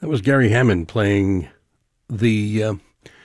That was Gary Hammond playing the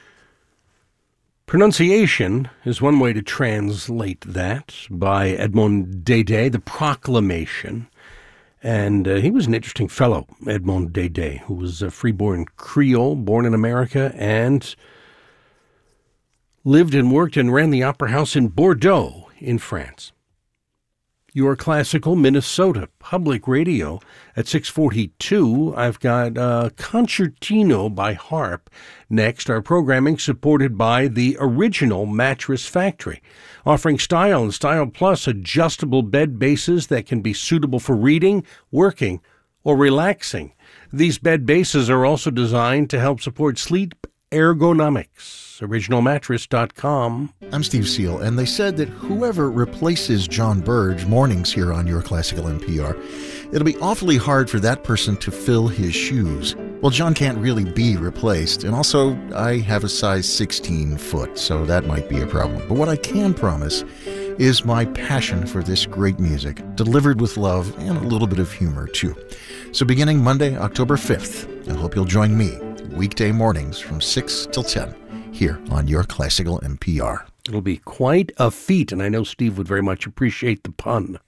Pronunciation is one way to translate that by Edmond Dédé, the Proclamation. And he was an interesting fellow, Edmond Dédé, who was a freeborn Creole, born in America, and lived and worked and ran the Opera House in Bordeaux in France. Your Classical Minnesota Public Radio at 642. I've got Concertino by Harp next. Our programming supported by the Original Mattress Factory, offering Style and Style Plus adjustable bed bases that can be suitable for reading, working, or relaxing. These bed bases are also designed to help support sleep ergonomics. OriginalMattress.com. I'm Steve Seal, and they said that whoever replaces John Burge mornings here on Your Classical NPR, it'll be awfully hard for that person to fill his shoes. Well, John can't really be replaced, and also I have a size 16 foot, so that might be a problem. But what I can promise is my passion for this great music, delivered with love and a little bit of humor, too. So beginning Monday, October 5th, I hope you'll join me weekday mornings from 6 till 10 here on Your Classical NPR. It'll be quite a feat, and I know Steve would very much appreciate the pun.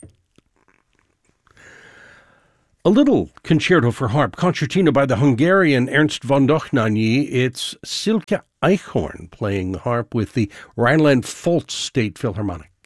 A little concerto for harp, concertino by the Hungarian Ernst von Dohnányi. It's Silke Eichhorn playing the harp with the Rhineland-Pfalz State Philharmonic.